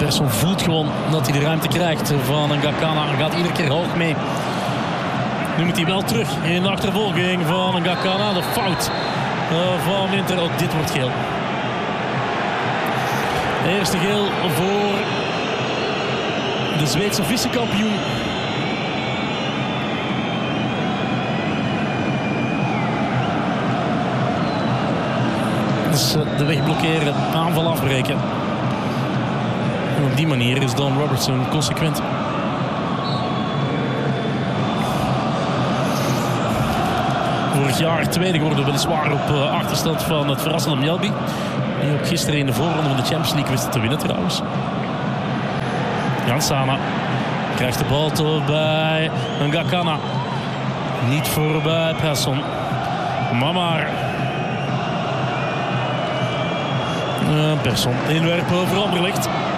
Persson voelt gewoon dat hij de ruimte krijgt van Ngakana. Gaat iedere keer hoog mee. Nu moet hij wel terug in de achtervolging van Ngakana. De fout van Winter. Ook dit wordt geel. Eerste geel voor de Zweedse vice-kampioen. Dus de weg blokkeren, aanval afbreken. En op die manier is Don Robertson consequent. Vorig jaar tweede geworden, weliswaar op achterstand van het verrassende Mjällby. Die ook gisteren in de voorronde van de Champions League wisten te winnen trouwens. Jan Sana krijgt de bal toe bij Ngakana. Niet voorbij Persson. Mamar. Persson inwerpen voor Anderlecht.